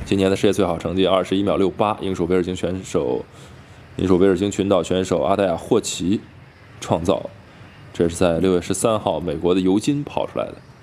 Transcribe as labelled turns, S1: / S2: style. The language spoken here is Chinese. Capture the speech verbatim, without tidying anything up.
S1: 今年的世界最好成绩二十一秒六八，英属威尔金选手，英属威尔金群岛选手阿黛亚·霍奇创造。这是在六月十三号美国的尤金跑出来的。